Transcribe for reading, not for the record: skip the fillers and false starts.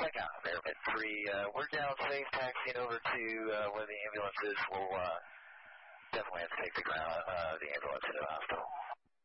check out. Airman 3, we're down safe, taxiing over to where the ambulance is. We'll definitely have to take the ambulance to the hospital.